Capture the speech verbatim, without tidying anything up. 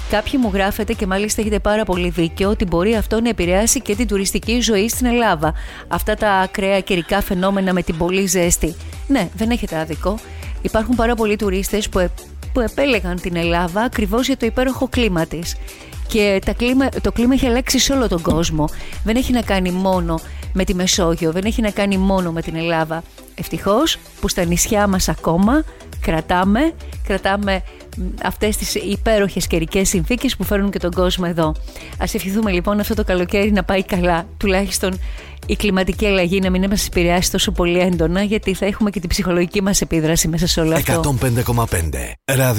Κάποιοι μου γράφετε και μάλιστα έχετε πάρα πολύ δίκιο ότι μπορεί αυτό να επηρεάσει και την τουριστική ζωή στην Ελλάδα. Αυτά τα ακραία καιρικά φαινόμενα με την πολύ ζέστη. Ναι, δεν έχετε άδικο. Υπάρχουν πάρα πολλοί τουρίστες που, ε, που επέλεγαν την Ελλάδα ακριβώς για το υπέροχο κλίμα της. Και τα κλίμα, το κλίμα έχει αλλάξει σε όλο τον κόσμο. Δεν έχει να κάνει μόνο με τη Μεσόγειο, δεν έχει να κάνει μόνο με την Ελλάδα. Ευτυχώς που στα νησιά μας ακόμα κρατάμε, κρατάμε αυτές τις υπέροχες καιρικές συνθήκες που φέρνουν και τον κόσμο εδώ. Ας ευχηθούμε λοιπόν αυτό το καλοκαίρι να πάει καλά, τουλάχιστον η κλιματική αλλαγή να μην μας επηρεάσει τόσο πολύ έντονα, γιατί θα έχουμε και την ψυχολογική μας επίδραση μέσα σε όλο αυτό. εκατόν πέντε κόμμα πέντε